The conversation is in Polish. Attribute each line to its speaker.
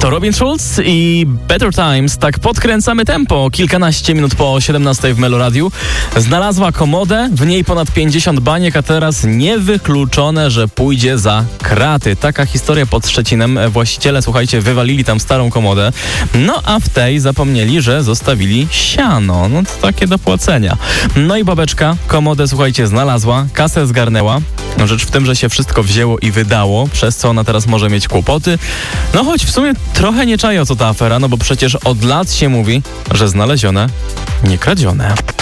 Speaker 1: To Robin Schulz i Better Times. Tak podkręcamy tempo. Kilkanaście minut po 17 w Meloradiu. Znalazła komodę, w niej ponad 50 baniek, a teraz niewykluczone, że pójdzie za kraty. Taka historia pod Szczecinem. Właściciele, słuchajcie, wywalili tam starą komodę. No a w tej zapomnieli, że zostawili siano. No to takie do płacenia. No i babeczka komodę, słuchajcie, znalazła, kasę zgarnęła. Rzecz w tym, że się wszystko wzięło i wydało, przez co ona teraz może mieć kłopoty. No choć w sumie trochę nie czaję, o co ta afera, no bo przecież od lat się mówi, że znalezione, nie kradzione.